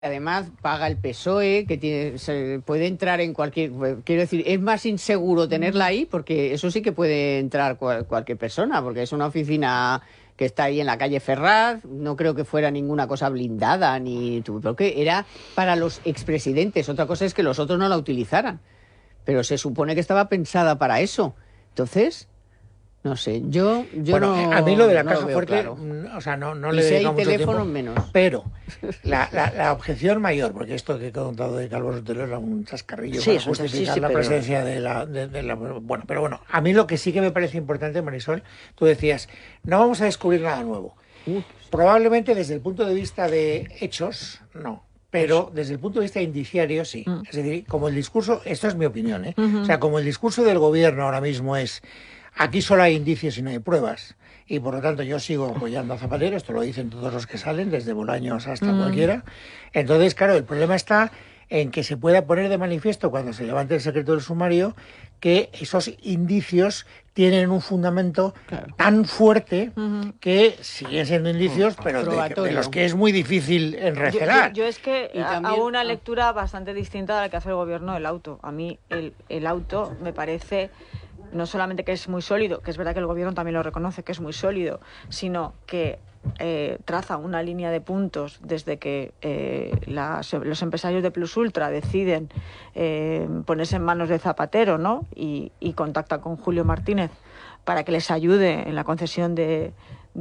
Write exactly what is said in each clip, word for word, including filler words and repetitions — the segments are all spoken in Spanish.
Además, paga el P S O E, que tiene, se puede entrar en cualquier... Quiero decir, es más inseguro tenerla ahí, porque eso sí que puede entrar cual, cualquier persona, porque es una oficina que está ahí en la calle Ferraz. No creo que fuera ninguna cosa blindada, ni... Creo que era para los expresidentes. Otra cosa es que los otros no la utilizaran. Pero se supone que estaba pensada para eso. Entonces... No sé, yo, yo bueno, no. A mí lo de la no caja lo fuerte, claro. o sea, no, no y le si dedico hay mucho teléfonos tiempo, menos. Pero la, la, la objeción mayor, porque esto que he contado de Calvo Sotelo era un chascarrillo sí, para justificar sí, la pero... presencia de la, de, de la... Bueno, pero bueno, a mí lo que sí que me parece importante, Marisol, tú decías, no vamos a descubrir nada nuevo. Uh, Probablemente desde el punto de vista de hechos, no. Pero desde el punto de vista indiciario, sí. Mm. Es decir, como el discurso, esto es mi opinión, ¿eh? Uh-huh. O sea, como el discurso del gobierno ahora mismo es... Aquí solo hay indicios y no hay pruebas. Y por lo tanto yo sigo apoyando a Zapatero, esto lo dicen todos los que salen, desde Bolaños hasta mm. cualquiera. Entonces, claro, el problema está en que se pueda poner de manifiesto cuando se levante el secreto del sumario que esos indicios tienen un fundamento claro. tan fuerte uh-huh. que siguen siendo indicios, pero de, de los que es muy difícil enrecelar. Yo, yo, yo es que también... hago una lectura bastante distinta a la que hace el gobierno del auto. A mí el, el auto me parece... no solamente que es muy sólido, que es verdad que el gobierno también lo reconoce, que es muy sólido, sino que eh, traza una línea de puntos desde que eh, las, los empresarios de Plus Ultra deciden eh, ponerse en manos de Zapatero, ¿no? Y, y contacta con Julio Martínez para que les ayude en la concesión de,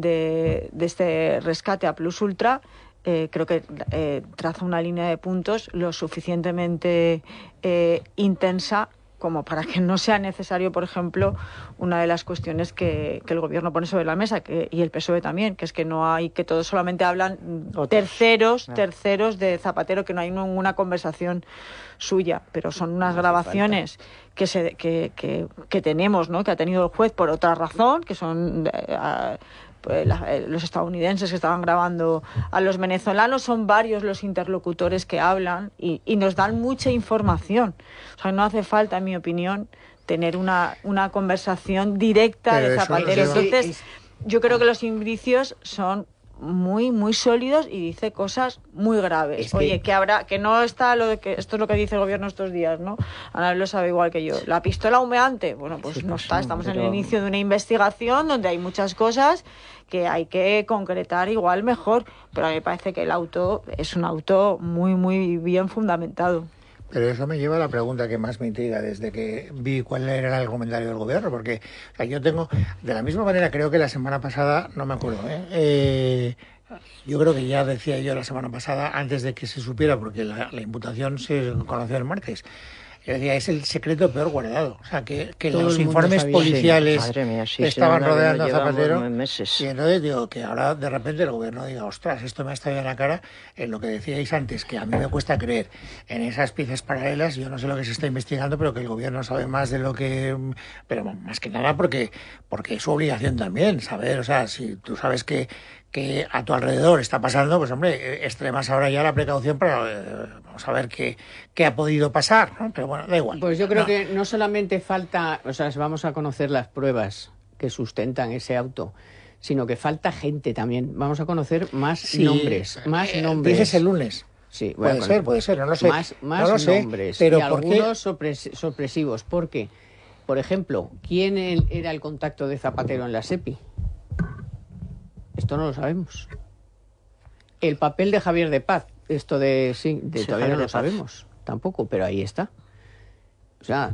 de, de este rescate a Plus Ultra. Eh, creo que eh, traza una línea de puntos lo suficientemente eh, intensa como para que no sea necesario, por ejemplo, una de las cuestiones que, que el gobierno pone sobre la mesa, que, y el P S O E también, que es que no hay, que todos solamente hablan Otros. terceros, no. terceros de Zapatero, que no hay ninguna conversación suya, pero son unas no grabaciones que, se, que, que, que tenemos, ¿no? Que ha tenido el juez por otra razón, que son... Uh, Pues la, eh, los estadounidenses que estaban grabando a los venezolanos, son varios los interlocutores que hablan y, y nos dan mucha información. O sea, no hace falta, en mi opinión, tener una, una conversación directa Pero de Zapatero. No Entonces, es... yo creo que los indicios son muy muy sólidos y dice cosas muy graves. Es que... Oye, que habrá, que no está lo de que esto es lo que dice el gobierno estos días, ¿no? Ana lo sabe igual que yo. La pistola humeante, bueno, pues sí, no pues está, no, estamos pero... en el inicio de una investigación donde hay muchas cosas que hay que concretar igual mejor, pero a mí me parece que el auto es un auto muy muy bien fundamentado. Pero eso me lleva a la pregunta que más me intriga desde que vi cuál era el comentario del gobierno, porque o sea, yo tengo, de la misma manera, creo que la semana pasada, no me acuerdo, ¿eh? Eh, yo creo que ya decía yo la semana pasada, antes de que se supiera, porque la, la imputación se conoció el martes, yo decía, es el secreto peor guardado. O sea, que, que los informes sabía. policiales sí, mía, sí, estaban sí, rodeando a Zapatero. Meses. Y entonces digo que ahora de repente el gobierno diga, ostras, esto me ha estallado en la cara, en lo que decíais antes, que a mí me cuesta creer en esas piezas paralelas. Yo no sé lo que se está investigando, pero que el gobierno sabe más de lo que... Pero más que nada porque, porque es su obligación también saber. O sea, si tú sabes que... que a tu alrededor está pasando, pues hombre, extremas ahora ya la precaución para eh, vamos a ver qué, qué ha podido pasar, ¿no? Pero bueno, da igual. Pues yo creo no. que no solamente falta, o sea, vamos a conocer las pruebas que sustentan ese auto, sino que falta gente también. Vamos a conocer más sí, nombres, más eh, nombres. Dices el lunes. Sí, puede bueno, ser, puede ser, no lo sé. Más, más no lo sé, nombres, pero y ¿por algunos sorpres sorpresivos. ¿Por qué? Por ejemplo, ¿quién era el contacto de Zapatero en la SEPI? Esto no lo sabemos. El papel de Javier de Paz, esto de sí, de, sí todavía Javier no lo sabemos, tampoco, pero ahí está. O sea,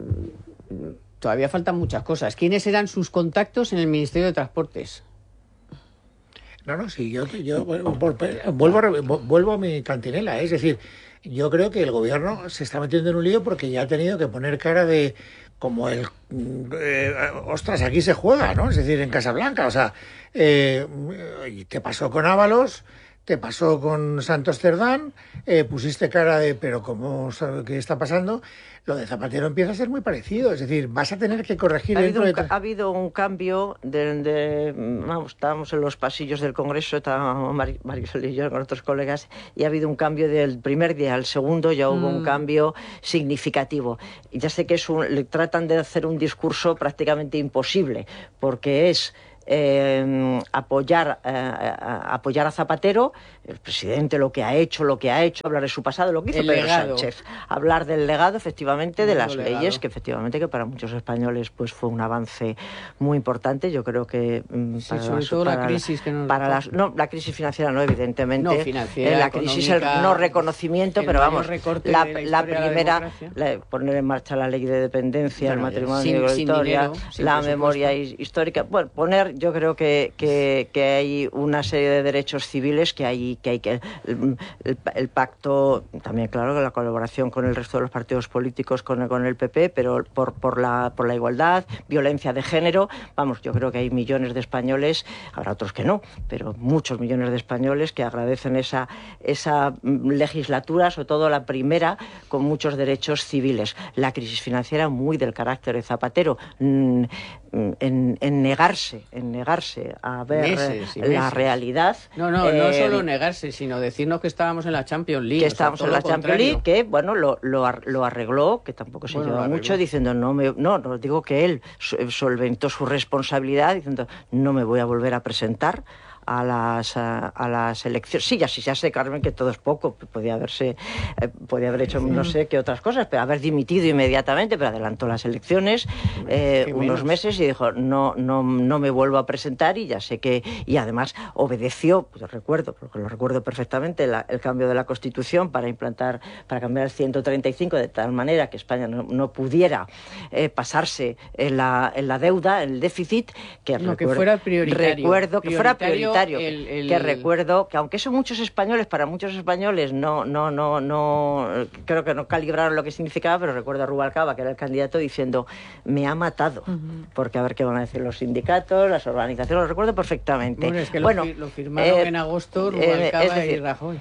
todavía faltan muchas cosas. ¿Quiénes eran sus contactos en el Ministerio de Transportes? No, no, sí, yo, yo vuelvo, a, vuelvo a mi cantinela, es decir, yo creo que el gobierno se está metiendo en un lío porque ya ha tenido que poner cara de como el eh, ostras, aquí se juega, ¿no? Es decir, en Casablanca, o sea, eh, ¿qué pasó con Ábalos? Te pasó con Santos Cerdán, eh, pusiste cara de, pero ¿cómo sabe qué está pasando? Lo de Zapatero empieza a ser muy parecido, es decir, vas a tener que corregir... Ha habido, dentro un, de... ha habido un cambio, de, de, vamos, estábamos en los pasillos del Congreso, estábamos Marisol y yo con otros colegas, y ha habido un cambio del primer día al segundo, ya hubo mm. un cambio significativo. Ya sé que es un, le tratan de hacer un discurso prácticamente imposible, porque es... eh, apoyar, eh, apoyar a Zapatero, el presidente lo que ha hecho, lo que ha hecho, hablar de su pasado, lo que hizo el Pedro legado. Sánchez, hablar del legado, efectivamente, de las legado. leyes, que efectivamente que para muchos españoles pues fue un avance muy importante. Yo creo que mm, Sí, para sobre las, todo la para crisis que nos para las, no, la crisis financiera no, evidentemente. No, financiera, Eh, la crisis, el económica, no reconocimiento, el pero mayor vamos, recorte la, de la la historia de la primera, democracia. la- poner en marcha la ley de dependencia, Bueno, el matrimonio sin- sin igualitario, dinero, sin la presupuesto. memoria his- histórica. Bueno, poner, yo creo que, que, que hay una serie de derechos civiles que hay que hay que el, el, el pacto, también claro, la colaboración con el resto de los partidos políticos, con el, con el P P, pero por, por la por la igualdad, violencia de género. Vamos, yo creo que hay millones de españoles, habrá otros que no, pero muchos millones de españoles que agradecen esa esa legislatura, sobre todo la primera, con muchos derechos civiles. La crisis financiera muy del carácter de Zapatero, en, en negarse, en negarse a ver Meses y la meses. realidad. No, no, no eh, solo negarse, sino decirnos que estábamos en la Champions League. que o sea, estábamos todo en la lo Champions contrario. League, que bueno, lo, lo, ar- lo arregló, que tampoco se Bueno, lleva lo arregló. mucho, diciendo no me, no, no digo que él so- solventó su responsabilidad, diciendo no me voy a volver a presentar a las a, a las elecciones. Sí, ya sí, ya sé, Carmen, que todo es poco, podía haberse eh, podía haber hecho no sé qué otras cosas, pero haber dimitido inmediatamente, pero adelantó las elecciones eh, Qué unos menos. meses y dijo no no no me vuelvo a presentar, y ya sé que, y además obedeció, pues recuerdo, porque lo recuerdo perfectamente, la- el cambio de la Constitución para implantar, para cambiar el ciento treinta y cinco de tal manera que España no, no pudiera eh, pasarse en la, en la deuda, en el déficit, que, No, que recuerdo- fuera prioritario. recuerdo que fuera Prioritario prioritario, el- el- que recuerdo que aunque son muchos españoles, para muchos españoles no no no no creo que no calibraron lo que significaba, pero recuerdo a Rubalcaba, que era el candidato, diciendo me ha matado, porque a ver qué van a decir los sindicatos, las organizaciones, lo recuerdo perfectamente. Bueno, es que Bueno, lo, fi- lo firmaron eh, en agosto eh, Rubalcaba es decir, y Rajoy.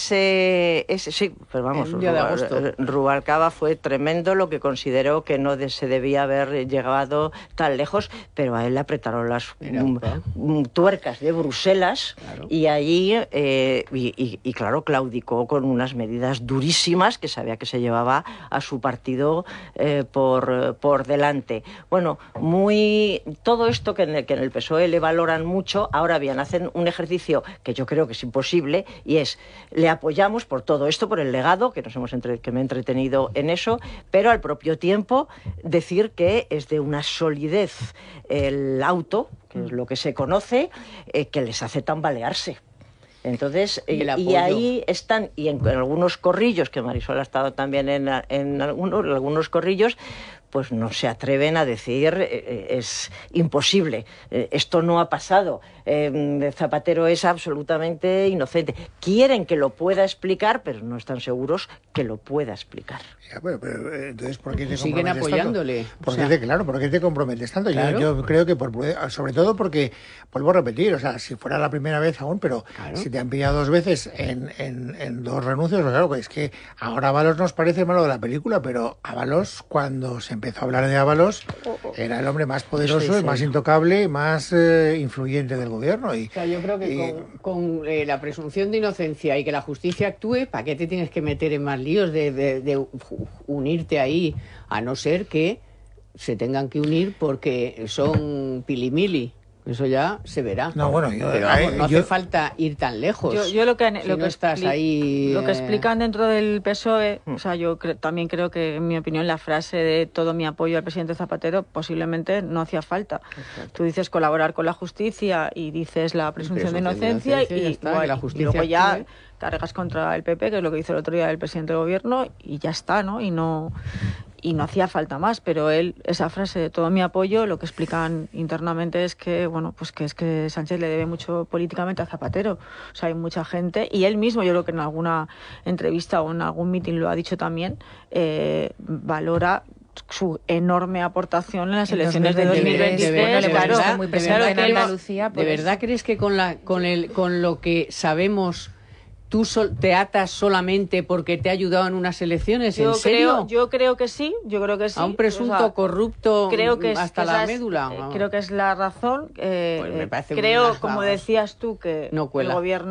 Ese, ese sí, pero vamos, En un día de Rubal- agosto. Rubalcaba fue tremendo, lo que consideró que no de- se debía haber llegado tan lejos, pero a él le apretaron las Mira, mm, claro. mm, tuercas de Bruselas, Claro. y allí, eh, y, y- y claro, claudicó con unas medidas durísimas que sabía que se llevaba a su partido eh, por, por delante. Bueno, muy todo esto que en, el, que en el P S O E le valoran mucho. Ahora bien, hacen un ejercicio que yo creo que es imposible, y es, le apoyamos por todo esto, por el legado, que nos hemos entre- que me he entretenido en eso, pero al propio tiempo decir que es de una solidez el auto, que es lo que se conoce, eh, que les hace tambalearse. Entonces, Y el y, apoyo. ahí están, y en, en algunos corrillos, que Marisol ha estado también en, en algunos, en algunos corrillos, pues no se atreven a decir eh, es imposible, eh, esto no ha pasado, eh, Zapatero es absolutamente inocente. Quieren que lo pueda explicar, pero no están seguros que lo pueda explicar. Ya, pero, pero, eh, entonces, ¿por qué te Siguen comprometes apoyándole. tanto? ¿Por O qué sea, te, claro, ¿por qué te comprometes tanto? Yo- Claro. Yo, creo que, por, sobre todo porque, vuelvo a repetir, o sea, si fuera la primera vez aún, pero Claro. si te han pillado dos veces en, en, en dos renuncios, pues claro, es que ahora Ábalos nos parece malo de la película, pero Ábalos, cuando se empezó a hablar de Ábalos, era el hombre más poderoso, Eso dice el más él. intocable, más eh, influyente del gobierno. Y, O sea, yo creo que y- con, con, eh, la presunción de inocencia y que la justicia actúe, ¿para qué te tienes que meter en más líos de, de- de unirte ahí? A no ser que se tengan que unir porque son pilimili. Eso ya se verá. No, bueno, yo- Pero vamos, eh, no hace yo- falta ir tan lejos. Yo, yo lo que, Si lo no que estás expli- ahí... lo que eh, explican dentro del P S O E, o sea, yo cre- también creo que, en mi opinión, la frase de todo mi apoyo al presidente Zapatero posiblemente no hacía falta. Tú dices colaborar con la justicia y dices la presunción de Presunción de inocencia, inocencia y y, ya está, igual- que la y justicia luego ya actúe. cargas contra el P P, que es lo que dice el otro día el presidente del gobierno, y ya está, ¿no? Y no y no hacía falta más, pero él, esa frase de todo mi apoyo, lo que explican internamente es que, bueno, pues que es que Sánchez le debe mucho políticamente a Zapatero. O sea, hay mucha gente, y él mismo, yo creo que en alguna entrevista o en algún mitin lo ha dicho también, eh, valora su enorme aportación en las En elecciones de dos mil veintitrés. de verdad, claro, de verdad, muy de presente verdad en que él- Andalucía, por ¿De eso. verdad crees que con la con el con lo que sabemos tú sol- te atas solamente porque te ha ayudado en unas elecciones? ¿En Yo serio? creo, yo creo que sí, yo creo que sí. A un presunto O sea, corrupto creo que es- hasta que la esa es- médula. eh, vamos. creo que es la razón. eh, Pues me parece creo, unas como babas. decías tú, que No cuela. el gobierno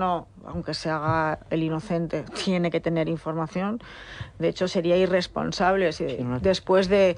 aunque se haga el inocente, tiene que tener información. De hecho, sería irresponsable si sí, no. después de,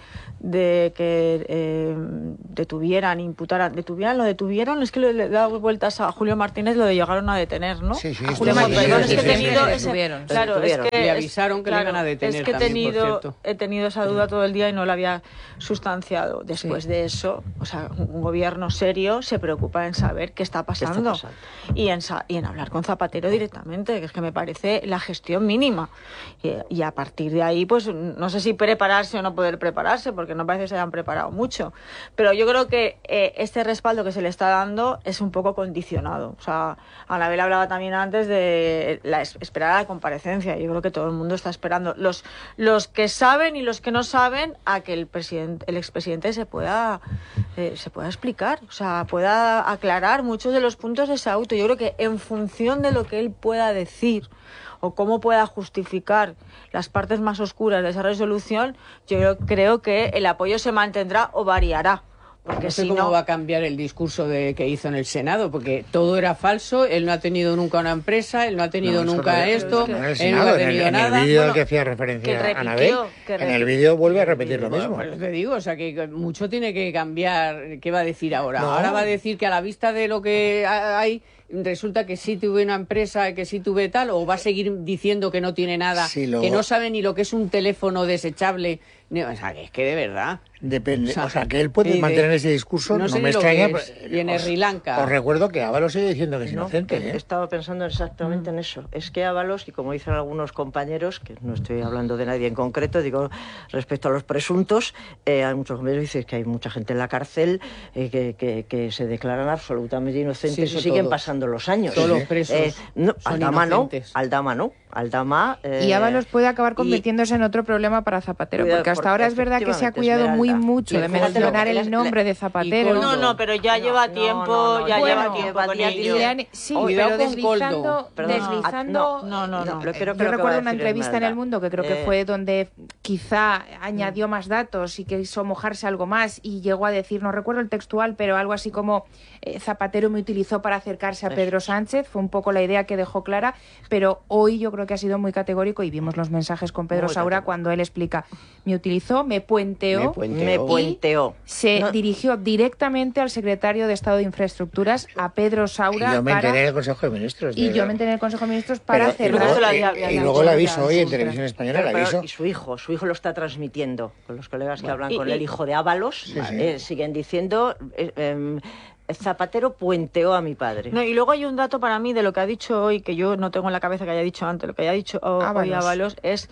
de que eh, detuvieran, imputaran, detuvieran, lo detuvieron, es que le, le da vueltas a Julio Martínez, lo de llegaron a detener, ¿no? Sí, sí, Julio Martínez, perdón, es que he tenido, sí, ese, detuvieron, claro, detuvieron. es que le avisaron que claro, le iban a detener. Es que he también, tenido, he tenido esa duda todo el día y no la había sustanciado. Después sí. de eso, o sea, un gobierno serio se preocupa en saber qué está pasando, ¿Qué está pasando? Y, en, y en hablar con Zapatero directamente, que es que me parece la gestión mínima. Y, y a partir de ahí, pues no sé si prepararse o no poder prepararse, porque no parece que se hayan preparado mucho. Pero yo creo que eh, este respaldo que se le está dando es un poco condicionado. O sea, Anabel hablaba también antes de la, esperar a la comparecencia. Yo creo que todo el mundo está esperando. Los, los que saben y los que no saben a que el presidente, el expresidente se pueda, eh, se pueda explicar, o sea, pueda aclarar muchos de los puntos de ese auto. Yo creo que en función de lo que él pueda decir o cómo pueda justificar las partes más oscuras de esa resolución, yo creo que el apoyo se mantendrá o variará. Porque no sé si cómo no... va a cambiar el discurso de que hizo en el Senado, porque todo era falso, él no ha tenido nunca una empresa, él no ha tenido no, nunca no, esto, no, no, él Senado, no ha tenido en el, nada. En el vídeo bueno, al que hacía referencia repitió, a Anabel, en el vídeo vuelve a repetir lo mismo. Bueno, te digo, o sea, que mucho tiene que cambiar. ¿Qué va a decir ahora? No. Ahora va a decir que a la vista de lo que hay, resulta que sí tuve una empresa, que sí tuve tal, o va a seguir diciendo que no tiene nada, sí, lo... que no sabe ni lo que es un teléfono desechable. O sea, que es que de verdad... Depende, o sea, o sea, que él puede mantener ese discurso, no, no, no me extraña. Es. Y en os, Sri Lanka. Os recuerdo que Ábalos sigue diciendo que es no, inocente. ¿eh? ¿eh? Estaba pensando exactamente mm. en eso. Es que Ábalos, y como dicen algunos compañeros, que no estoy hablando de nadie en concreto, digo, respecto a los presuntos, eh, hay muchos compañeros que dicen que hay mucha gente en la cárcel eh, que, que, que se declaran absolutamente inocentes sí, y siguen todos. pasando los años. Todos los presos eh, no, son Aldama inocentes. no, Aldama no. Aldama, eh, y Ábalos puede acabar convirtiéndose y, en otro problema para Zapatero, cuidado, porque hasta porque ahora es verdad que se ha cuidado Esmeralda. muy mucho le de mencionar el nombre de Zapatero. No, no, pero ya no, lleva tiempo, no, no, no, ya bueno, lleva tiempo con ello. Sí, pero deslizando, deslizando no, no, no, no, creo, yo creo recuerdo una entrevista en El Mundo que creo que eh, fue donde quizá añadió más datos y quiso mojarse algo más y llegó a decir, no recuerdo el textual, pero algo así como eh, Zapatero me utilizó para acercarse a Pedro Sánchez, fue un poco la idea que dejó clara, pero hoy yo creo que ha sido muy categórico y vimos los mensajes con Pedro muy Saura categórico. Cuando él explica, me utilizó, me puenteó, me puenteó, me puenteó. se no. dirigió directamente al secretario de Estado de Infraestructuras, a Pedro Saura. Y yo me enteré para... en el Consejo de Ministros. De... Y yo me enteré en el Consejo de Ministros para pero, cerrar. Y luego, y, y luego la aviso hoy en Televisión Española. Pero, la aviso. Y su hijo, su hijo lo está transmitiendo. Con los colegas que bueno, hablan y, con y, el hijo de Ábalos, sí, sí. Eh, siguen diciendo... Eh, eh, Zapatero puenteó a mi padre. No, y luego hay un dato para mí de lo que ha dicho hoy, que yo no tengo en la cabeza que haya dicho antes, lo que haya dicho Ábalos. hoy Ábalos, es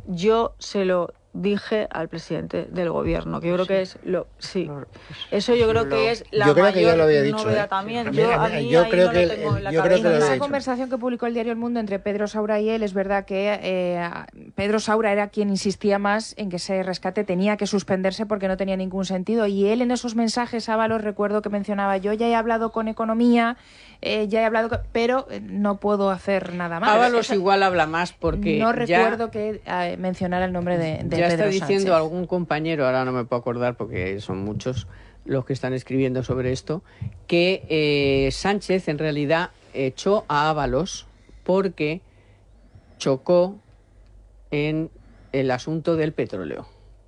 yo se lo dije al presidente del gobierno, que yo creo sí. que es lo sí. Eso yo creo lo, que es la yo creo mayor que ya lo había dicho, novedad ¿eh? también. Sí. Yo, mira, a mí yo ahí creo no que lo tengo en la yo creo que en esa dicho. conversación que publicó el diario El Mundo entre Pedro Saura y él, es verdad que eh, Pedro Saura era quien insistía más en que ese rescate tenía que suspenderse porque no tenía ningún sentido, y él en esos mensajes, Ábalos, recuerdo que mencionaba, yo ya he hablado con Economía, eh, ya he hablado con... pero no puedo hacer nada más. Ábalos Esa... igual habla más porque no recuerdo ya... que eh, mencionara el nombre de, de ya Pedro está diciendo Sánchez. Algún compañero, ahora no me puedo acordar porque son muchos los que están escribiendo sobre esto, que eh, Sánchez en realidad echó a Ábalos porque chocó en el asunto del petróleo.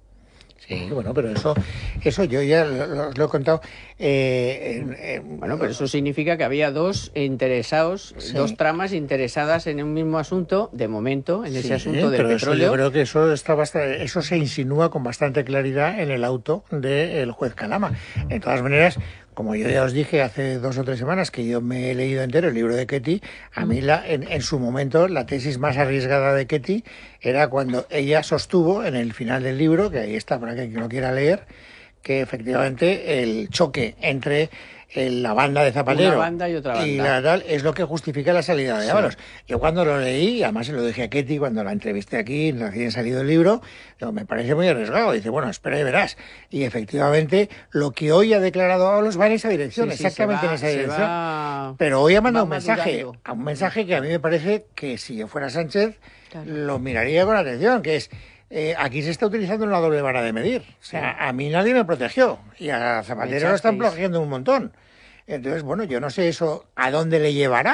Sí, bueno, pero eso eso yo ya lo, lo, lo he contado. Eh, en, en, bueno, pero eso significa que había dos interesados, sí. dos tramas interesadas en un mismo asunto, de momento, en ese sí, asunto del pero petróleo. Eso yo creo que eso está bastante, eso se insinúa con bastante claridad en el auto del juez Calama. De todas maneras, como yo ya os dije hace dos o tres semanas que yo me he leído entero el libro de Ketty, a mí la, en, en su momento la tesis más arriesgada de Ketty era cuando ella sostuvo en el final del libro, que ahí está para quien lo quiera leer, que efectivamente el choque entre el, la banda de Zapatero Una banda y, otra banda. y la tal es lo que justifica la salida de Ábalos. Sí. Yo cuando lo leí, además se lo dije a Ketty cuando la entrevisté aquí, recién salido el libro, digo, me parece muy arriesgado. Dice, bueno, espera y verás. Y efectivamente, lo que hoy ha declarado Ábalos va en esa dirección, sí, sí, exactamente va, en esa dirección. Va, Pero hoy ha mandado un mensaje, madurando. un mensaje que a mí me parece que si yo fuera Sánchez, claro. lo miraría con atención, que es... Eh, aquí se está utilizando una doble vara de medir. O sea, a mí nadie me protegió y a Zapatero lo están protegiendo un montón. Entonces, bueno, yo no sé eso a dónde le llevará,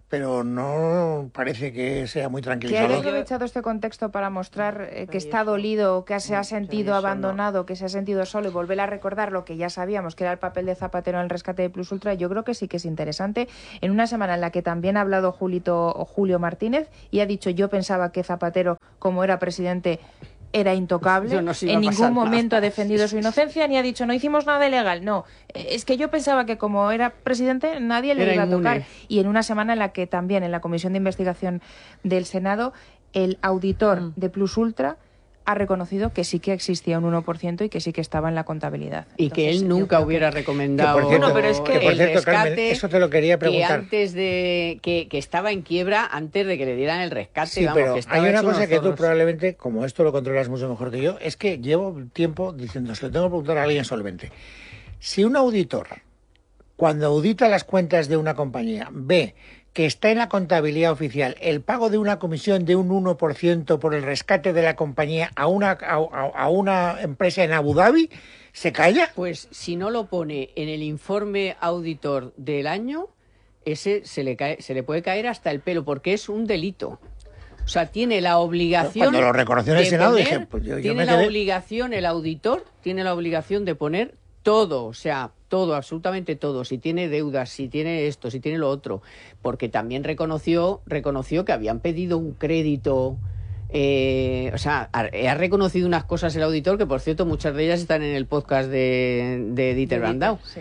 pero no parece que sea muy Que haya tranquilizador. aprovechado este contexto para mostrar eh, que está dolido, que se ha sentido abandonado, que se ha sentido solo y volver a recordar lo que ya sabíamos, que era el papel de Zapatero en el rescate de Plus Ultra, yo creo que sí que es interesante. En una semana en la que también ha hablado Julito, Julio Martínez y ha dicho: yo pensaba que Zapatero, como era presidente, era intocable, no en ningún momento nada. Ha defendido su inocencia ni ha dicho no hicimos nada ilegal, no, es que yo pensaba que como era presidente nadie le era iba inmune. a tocar. Y en una semana en la que también en la Comisión de Investigación del Senado el auditor mm. de Plus Ultra ha reconocido que sí que existía un uno por ciento y que sí que estaba en la contabilidad. Y Entonces, que él nunca hubiera que... recomendado. Que por cierto, bueno, pero es que, que por el cierto, rescate, Carmen, eso te lo quería preguntar. Que antes de que, que estaba en quiebra antes de que le dieran el rescate. Sí, vamos, pero que estaba hay una hecho cosa que zorros. tú probablemente, como esto lo controlas mucho mejor que yo, es que llevo tiempo diciendo, se lo tengo que preguntar a alguien solvente. Si un auditor, cuando audita las cuentas de una compañía, ve que está en la contabilidad oficial el pago de una comisión de un uno por ciento por el rescate de la compañía a una, a, a una empresa en Abu Dhabi, ¿se calla? Pues si no lo pone en el informe auditor del año, ese se le cae, se le puede caer hasta el pelo, porque es un delito. O sea, tiene la obligación. Cuando lo reconoció en el Senado, poner, dije, pues yo, yo tiene me la quedé... obligación, el auditor tiene la obligación de poner todo, o sea, todo, absolutamente todo, si tiene deudas, si tiene esto, si tiene lo otro, porque también reconoció, reconoció que habían pedido un crédito, eh, o sea, ha, ha reconocido unas cosas el auditor, que por cierto muchas de ellas están en el podcast de, de Dieter Brandau. Sí.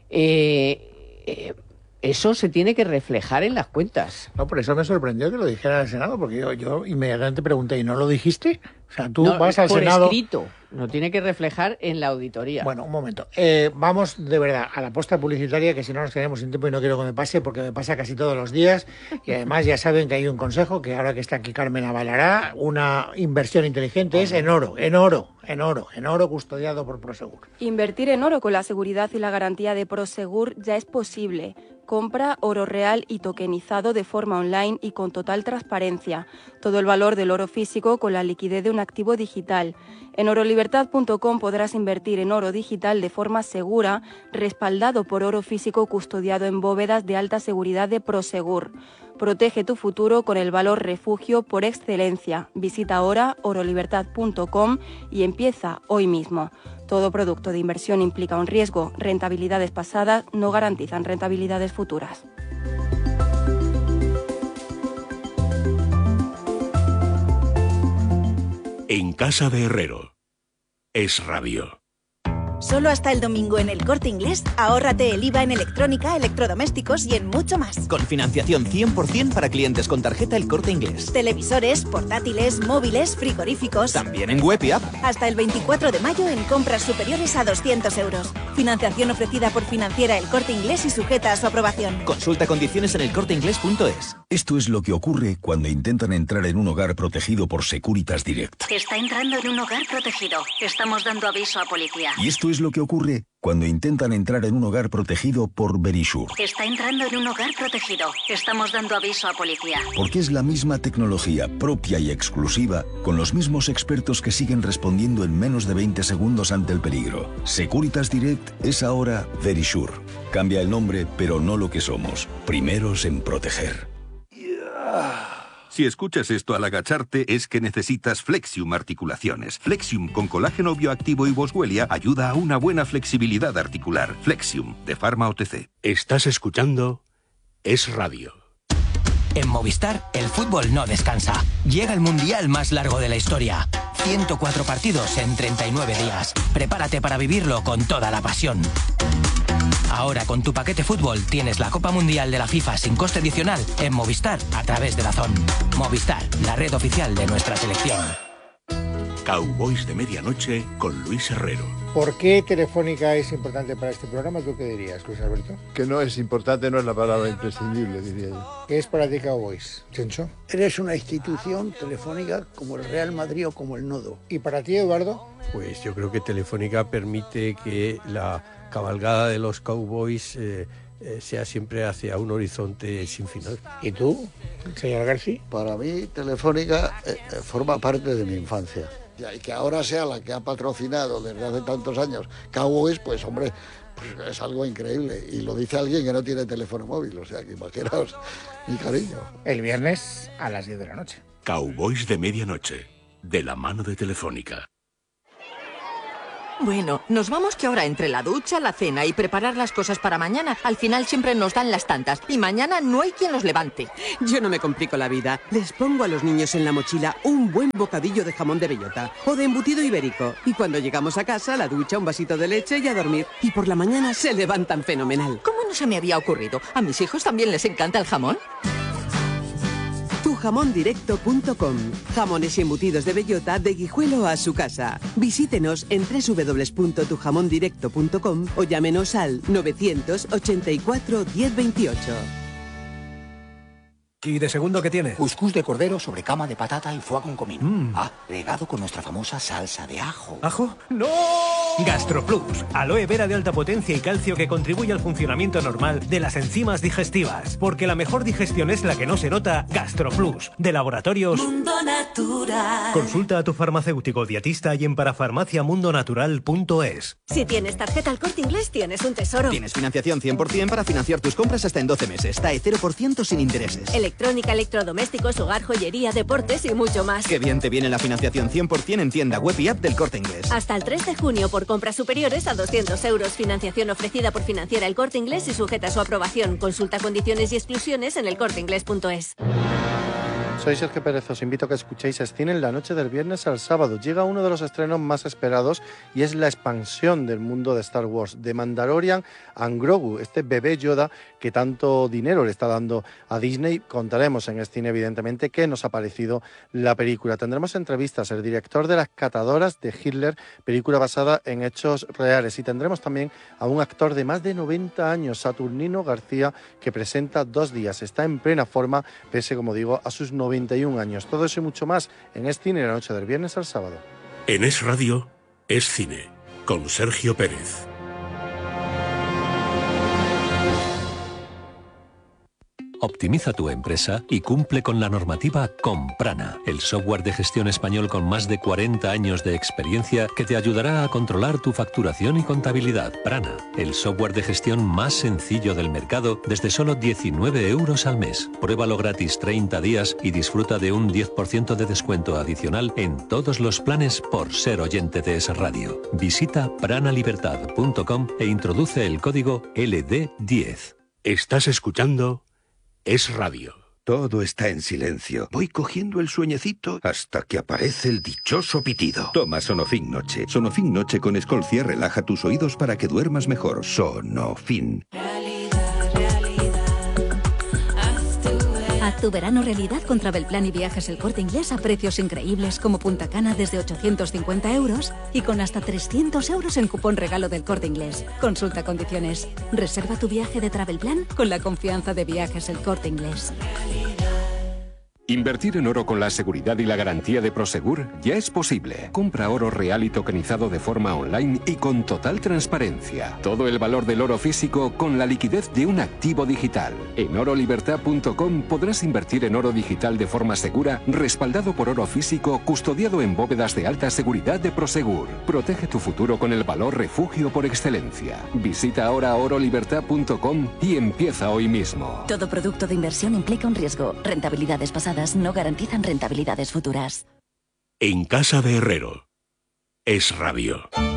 Eh, eh, eso se tiene que reflejar en las cuentas. No, por eso me sorprendió que lo dijera en el Senado, porque yo, yo inmediatamente pregunté, ¿y no lo dijiste? O sea, tú no, vas al por Senado... escrito, no tiene que reflejar en la auditoría. Bueno, un momento. Eh, vamos de verdad a la posta publicitaria, que si no nos quedamos sin tiempo y no quiero que me pase, porque me pasa casi todos los días. Y además ya saben que hay un consejo, que ahora que está aquí Carmen avalará, una inversión inteligente oh, es en oro, en oro, en oro, en oro custodiado por Prosegur. Invertir en oro con la seguridad y la garantía de Prosegur ya es posible. Compra oro real y tokenizado de forma online y con total transparencia. Todo el valor del oro físico con la liquidez de un activo digital. En orolibertad punto com podrás invertir en oro digital de forma segura, respaldado por oro físico custodiado en bóvedas de alta seguridad de Prosegur. Protege tu futuro con el valor refugio por excelencia. Visita ahora orolibertad punto com y empieza hoy mismo. Todo producto de inversión implica un riesgo. Rentabilidades pasadas no garantizan rentabilidades futuras. En casa de Herrero. Es Radio. Solo hasta el domingo en El Corte Inglés, ahórrate el I V A en electrónica, electrodomésticos y en mucho más. Con financiación cien por ciento para clientes con tarjeta El Corte Inglés. Televisores, portátiles, móviles, frigoríficos. También en web y app. Hasta el veinticuatro de mayo en compras superiores a doscientos euros. Financiación ofrecida por Financiera El Corte Inglés y sujeta a su aprobación. Consulta condiciones en el corte inglés punto es. Esto es lo que ocurre cuando intentan entrar en un hogar protegido por Securitas Direct. Está entrando en un hogar protegido. Estamos dando aviso a policía. Y esto es lo que ocurre cuando intentan entrar en un hogar protegido por Verisure. Está entrando en un hogar protegido. Estamos dando aviso a policía. Porque es la misma tecnología propia y exclusiva, con los mismos expertos que siguen respondiendo en menos de veinte segundos ante el peligro. Securitas Direct es ahora Verisure. Cambia el nombre, pero no lo que somos. Primeros en proteger. Si escuchas esto al agacharte es que necesitas Flexium Articulaciones. Flexium con colágeno bioactivo y boswellia ayuda a una buena flexibilidad articular. Flexium, de Pharma O T C. Estás escuchando Es Radio. En Movistar, el fútbol no descansa. Llega el mundial más largo de la historia. ciento cuatro partidos en treinta y nueve días. Prepárate para vivirlo con toda la pasión. Ahora con tu paquete fútbol tienes la Copa Mundial de la FIFA sin coste adicional en Movistar a través de Dazón. Movistar, la red oficial de nuestra selección. Cowboys de Medianoche con Luis Herrero. ¿Por qué Telefónica es importante para este programa? ¿Tú qué dirías, Luis Alberto? Que no es importante, no es la palabra imprescindible, diría yo. ¿Qué es para ti Cowboys, Chencho? Eres una institución telefónica como el Real Madrid o como el Nodo. ¿Y para ti, Eduardo? Pues yo creo que Telefónica permite que la cabalgada de los Cowboys eh, eh, sea siempre hacia un horizonte sin final. ¿Y tú, señor García? Para mí, Telefónica eh, forma parte de mi infancia. Y que ahora sea la que ha patrocinado desde hace tantos años Cowboys, pues hombre, pues es algo increíble. Y lo dice alguien que no tiene teléfono móvil, o sea que imaginaos mi cariño. El viernes a las diez de la noche. Cowboys de medianoche, de la mano de Telefónica. Bueno, nos vamos que ahora entre la ducha, la cena y preparar las cosas para mañana, al final siempre nos dan las tantas y mañana no hay quien los levante. Yo no me complico la vida. Les pongo a los niños en la mochila un buen bocadillo de jamón de bellota o de embutido ibérico. Y cuando llegamos a casa, la ducha, un vasito de leche y a dormir. Y por la mañana se levantan fenomenal. ¿Cómo no se me había ocurrido? ¿A mis hijos también les encanta el jamón? tu jamón directo punto com. Jamones y embutidos de bellota de Guijuelo a su casa. Visítenos en doble u doble u doble u punto tu jamón directo punto com o llámenos al novecientos ochenta y cuatro diez veintiocho. ¿Y de segundo qué tiene? Cuscús de cordero sobre cama de patata y foie con comino. Mm. Ah, regado con nuestra famosa salsa de ajo. ¿Ajo? ¡No! GastroPlus, aloe vera de alta potencia y calcio que contribuye al funcionamiento normal de las enzimas digestivas. Porque la mejor digestión es la que no se nota. GastroPlus, de Laboratorios Mundo Natural. Consulta a tu farmacéutico dietista y en parafarmacia mundo natural punto es. Si tienes tarjeta El Corte Inglés, tienes un tesoro. Tienes financiación cien por ciento para financiar tus compras hasta en doce meses. T A E cero por ciento sin intereses. Electrónica, electrodomésticos, hogar, joyería, deportes y mucho más. Qué bien te viene la financiación cien por ciento en tienda web y app del Corte Inglés. Hasta el tres de junio por compras superiores a doscientos euros. Financiación ofrecida por Financiera El Corte Inglés y sujeta a su aprobación. Consulta condiciones y exclusiones en el corte inglés punto es. Soy Sergio Pérez, os invito a que escuchéis Cine en la noche del viernes al sábado. Llega uno de los estrenos más esperados y es la expansión del mundo de Star Wars, de Mandalorian a Grogu, este bebé Yoda que tanto dinero le está dando a Disney. Contaremos en Cine, evidentemente, qué nos ha parecido la película. Tendremos entrevistas, el director de Las Catadoras de Hitler, película basada en hechos reales, y tendremos también a un actor de más de noventa años, Saturnino García, que presenta Dos días. Está en plena forma, pese, como digo, a sus noventa y un años. Todo eso y mucho más en Es Cine, la noche del viernes al sábado. En Es Radio, Es Cine, con Sergio Pérez. Optimiza tu empresa y cumple con la normativa con Prana, el software de gestión español con más de cuarenta años de experiencia que te ayudará a controlar tu facturación y contabilidad. Prana, el software de gestión más sencillo del mercado desde solo diecinueve euros al mes. Pruébalo gratis treinta días y disfruta de un diez por ciento de descuento adicional en todos los planes por ser oyente de Es Radio. Visita prana libertad punto com e introduce el código L D diez. Estás escuchando Es Radio. Todo está en silencio. Voy cogiendo el sueñecito hasta que aparece el dichoso pitido. Toma Sonofin Noche. Sonofin Noche con Escolcia relaja tus oídos para que duermas mejor. Sonofin. Haz tu verano realidad con Travelplan y Viajes El Corte Inglés a precios increíbles como Punta Cana desde ochocientos cincuenta euros y con hasta trescientos euros en cupón regalo del Corte Inglés. Consulta condiciones. Reserva tu viaje de Travelplan con la confianza de Viajes El Corte Inglés. Invertir en oro con la seguridad y la garantía de Prosegur ya es posible. Compra oro real y tokenizado de forma online y con total transparencia. Todo el valor del oro físico con la liquidez de un activo digital. En oro libertad punto com podrás invertir en oro digital de forma segura, respaldado por oro físico, custodiado en bóvedas de alta seguridad de Prosegur. Protege tu futuro con el valor refugio por excelencia. Visita ahora oro libertad punto com y empieza hoy mismo. Todo producto de inversión implica un riesgo. Rentabilidades pasadas no garantizan rentabilidades futuras. En casa de Herrero. Es Radio.